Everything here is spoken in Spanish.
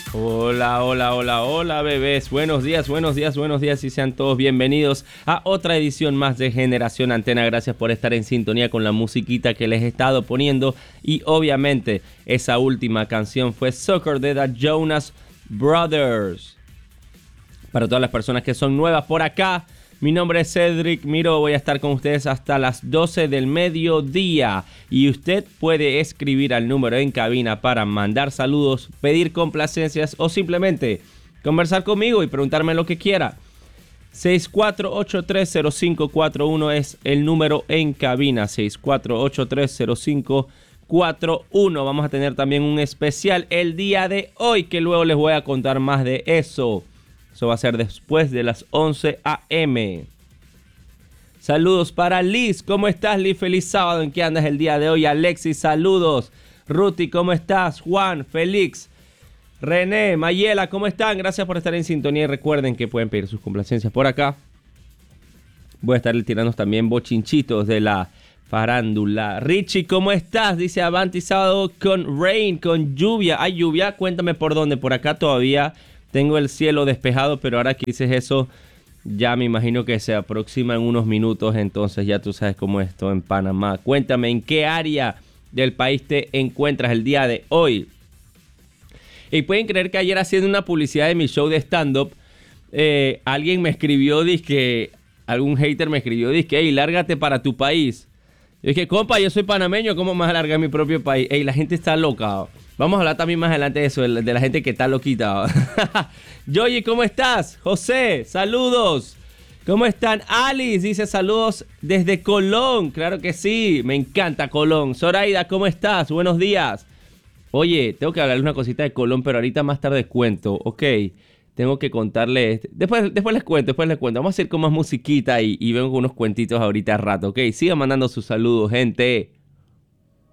Hola, hola, hola, hola, bebés. Buenos días, buenos días, buenos días y sean todos bienvenidos a otra edición más de Generación Antena. Gracias por estar en sintonía con la musiquita que les he estado poniendo. Y obviamente esa última canción fue Sucker de The Jonas Brothers. Para todas las personas que son nuevas por acá, mi nombre es Cedric Miro, voy a estar con ustedes hasta las 12 del mediodía y usted puede escribir al número en cabina para mandar saludos, pedir complacencias o simplemente conversar conmigo y preguntarme lo que quiera. 64830541 es el número en cabina, 64830541. Vamos a tener también un especial el día de hoy que luego les voy a contar más de eso. Eso va a ser después de las 11 a.m. Saludos para Liz. ¿Cómo estás, Liz? Feliz sábado. ¿En qué andas el día de hoy? Alexis, saludos. Ruti, ¿cómo estás? Juan, Félix, René, Mayela, ¿cómo están? Gracias por estar en sintonía y recuerden que pueden pedir sus complacencias por acá. Voy a estar tirando también bochinchitos de la farándula. Richie, ¿cómo estás? Dice Avanti sábado con rain, con lluvia. ¿Hay lluvia? Cuéntame por dónde. Por acá todavía tengo el cielo despejado, pero ahora que dices eso, ya me imagino que se aproxima en unos minutos, entonces ya tú sabes cómo es esto en Panamá. Cuéntame, ¿en qué área del país te encuentras el día de hoy? Y pueden creer que ayer haciendo una publicidad de mi show de stand-up, alguien me escribió, algún hater me escribió, hey, lárgate para tu país. Yo dije, compa, yo soy panameño, ¿cómo me vas a largar a mi propio país? Ey, la gente está loca. Vamos a hablar también más adelante de eso, de la gente que está loquita. Yoyi, ¿cómo estás? José, saludos. ¿Cómo están? Alice dice saludos desde Colón. Claro que sí, me encanta Colón. Zoraida, ¿cómo estás? Buenos días. Oye, tengo que hablarle una cosita de Colón, pero ahorita más tarde cuento, ¿ok? Tengo que contarle. Después les cuento. Vamos a ir con más musiquita y vengo con unos cuentitos ahorita a rato, ¿ok? Sigan mandando sus saludos, gente.